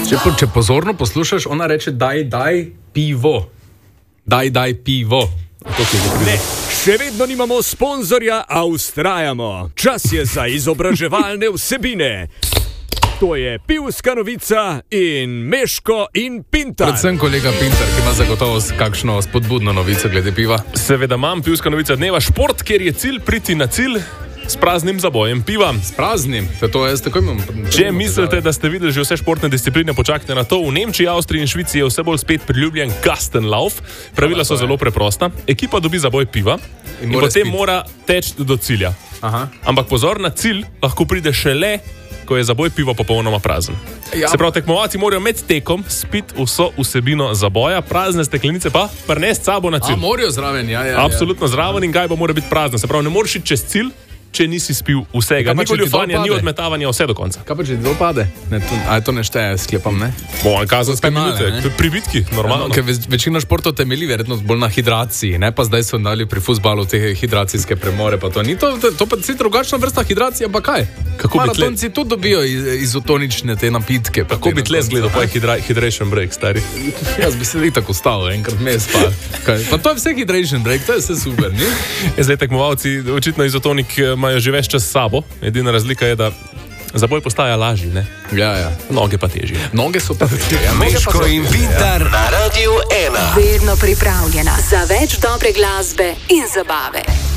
Če pozorno poslušaš, ona reče daj pivo. Daj pivo. Ne, še vedno nimamo sponzorja, a vztrajamo. Čas je za izobraževalne vsebine. To je Pivska novica in Meško in Pintar. Predvsem kolega Pintar, ki ima zagotovo kakšno spodbudno novico glede piva. Seveda imam Pivska novica dneva šport, kjer je cilj priti na cilj s praznim zabojem piva. S praznim? To jaz tako imam. Če mislite, da ste videli že vse športne discipline, počakajte na to. V Nemčiji, Avstriji in Švici je vse bolj spet priljubljen Kastenlauf. Pravila so zelo preprosta. Ekipa dobi zaboj piva in potem mora teči do cilja. Aha. Ampak pozor, na cilj lahko pride šele, ko je zaboj piva popolnoma prazen. Ja. Se pravi, tekmovalci morajo med tekom spiti vso vsebino zaboja, prazne steklenice pa prinesti s sabo na cilj. Morajo zraven, ja. Absolutno zraven in gajba mora biti prazna. Se pravi, ne moreš iti čez cilj, če nisi spil vsega. Ni goljufanja, ni odmetavanja, vse do konca. Kaj pa če ti dol pade? To ne šteje, sklepam, ne? Kazenske minute, pri bitki, normalno. Ker večina športov temelji verjetno bolj na hidraciji, ne pa zdaj so dali pri fuzbalu te hidracijske premore, pa to ni to pa si drugačna vrsta hidracije, pa kaj? Maratonci tudi dobijo izotonične te napitke. Kako bi tle zgledal, pa je hydration break, stari. Jaz bi se tako stavil, enkrat mes pa. Pa to je vse hydration break, to je vse super, ni? Zdaj tekmovalci, očitno izotonik imajo že več čas s sabo. Edina razlika je, da zaboj postaja lažji, ne? Ja. Noge pa težje. Noge so pa težje. Meško in Pintar na Radio 1. Vedno pripravljena za več dobre glasbe in zabave.